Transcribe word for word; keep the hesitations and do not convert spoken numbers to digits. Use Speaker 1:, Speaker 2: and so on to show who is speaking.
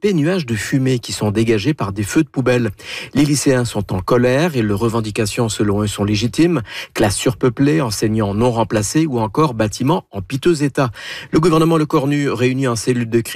Speaker 1: épais nuages de fumée qui sont dégagés par des feux de poubelle. Les lycéens sont en colère et leurs revendications selon eux sont légitimes. Classes surpeuplées, enseignants non remplacés ou encore bâtiments en piteux état. Le gouvernement Lecornu réunit en cellule de crise